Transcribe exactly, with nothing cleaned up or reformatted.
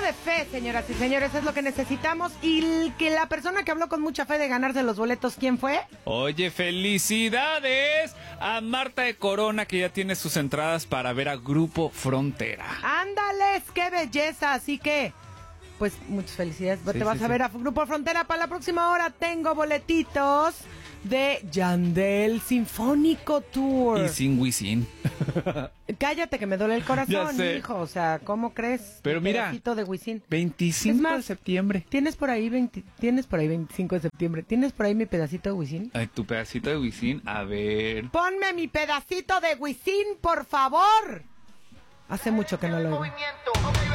de fe, señoras y señores, es lo que necesitamos. Y que la persona que habló con mucha fe de ganarse los boletos, ¿quién fue? Oye, felicidades a Marta de Corona, que ya tiene sus entradas para ver a Grupo Frontera. ¡Ándales! ¡Qué belleza! Así que, pues, muchas felicidades. Sí, Te vas sí, a ver sí. a Grupo Frontera. Para la próxima hora tengo boletitos de Yandel Sinfónico Tour. Y sin Wisin. Cállate que me duele el corazón, hijo. O sea, ¿cómo crees? Pero mira, pedacito de Wisin. veinticinco más, de septiembre. ¿Tienes por ahí veinte, tienes por ahí veinticinco de septiembre? ¿Tienes por ahí mi pedacito de Wisin? Ay, tu pedacito de Wisin, a ver. Ponme mi pedacito de Wisin, por favor. Hace mucho que no lo oigo.